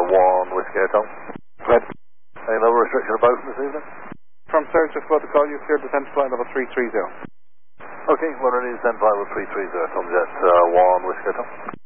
1 Whiskey Hotel. Red. Any level restriction of both this evening? From Sir, just about to call you, clear descent flight level 330. Okay, we're ready to descend flight level 330, Tomjet 1 Whiskey Hotel.